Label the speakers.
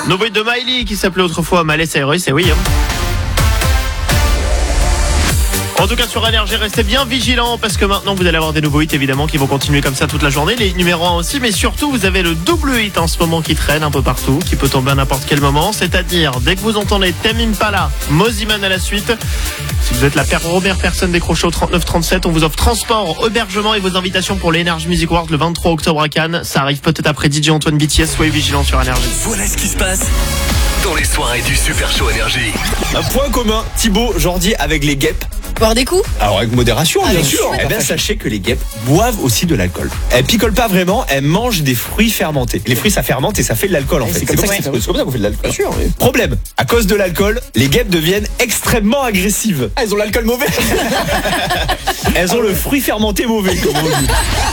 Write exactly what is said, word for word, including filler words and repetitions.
Speaker 1: Nouveau de Miley qui s'appelait autrefois Miley Cyrus, et oui. Hein. En tout cas sur Énergie, restez bien vigilants parce que maintenant vous allez avoir des nouveaux hits évidemment qui vont continuer comme ça toute la journée, les numéros un aussi, mais surtout vous avez le double hit en ce moment qui traîne un peu partout, qui peut tomber à n'importe quel moment, c'est-à-dire dès que vous entendez Tame Impala, Mosiman à la suite. Si vous êtes la première personne décrochée au trente-neuf trente-sept, on vous offre transport, hébergement et vos invitations pour l'Energy Music Awards le vingt-trois octobre à Cannes. Ça arrive peut-être après D J Antoine B T S, soyez vigilants sur Énergie.
Speaker 2: Voilà ce qui se passe dans les soirées du Super Show Énergie.
Speaker 3: Un point commun, Thibaut, Jordi avec les guêpes.
Speaker 4: Boire des coups ?
Speaker 3: Alors avec modération, bien
Speaker 4: Avec
Speaker 3: sûr.
Speaker 4: sûr.
Speaker 3: Eh bien, sachez que les guêpes boivent aussi de l'alcool. Elles picolent pas vraiment, elles mangent des fruits fermentés. Les fruits, ça fermente et ça fait de l'alcool en fait.
Speaker 4: c'est comme ça
Speaker 3: que
Speaker 4: que
Speaker 3: c'est comme ça qu'on fait de l'alcool. Bien sûr. Oui. Problème, à cause de l'alcool, les guêpes deviennent extrêmement agressives.
Speaker 5: Ah, elles ont l'alcool mauvais.
Speaker 3: Elles ont le fruit fermenté mauvais, comme on dit.